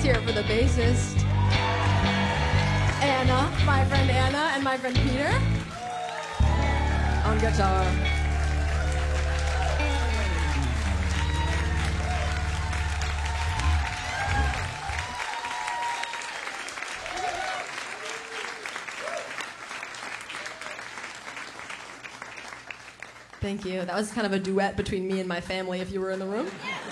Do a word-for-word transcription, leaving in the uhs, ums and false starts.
hear it for the bassist. Anna, my friend Anna, and my friend Peter on guitar. Thank you. That was kind of a duet between me and my family if you were in the room.